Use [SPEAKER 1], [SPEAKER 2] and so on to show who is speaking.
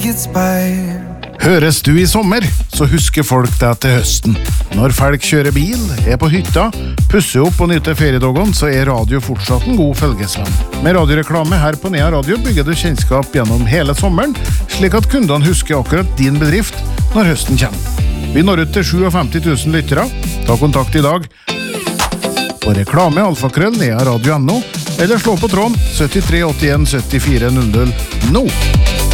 [SPEAKER 1] Høres du I sommer, så husker folk deg til høsten. Når folk kjører bil, på hytta, pusser opp og nyter feriedagene, så radio fortsatt en god følgesvenn. Med radioreklame her på Nea Radio bygger du kjennskap gjennom hele sommeren, slik at kundene husker akkurat din bedrift når høsten kommer. Vi når ut til 57 000 lyttere. Ta kontakt I dag på reklame@nearadio.no eller slå på tråden 73 81 74 00 nå.